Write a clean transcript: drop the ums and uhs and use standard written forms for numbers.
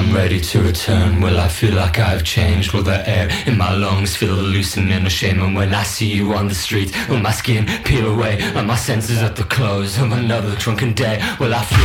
I'm ready to return? Will I feel like I've changed? Will the air in my lungs feel loosening or shame? And when I see you on the street, will my skin peel away? Are my senses at the close of another drunken day? Will I feel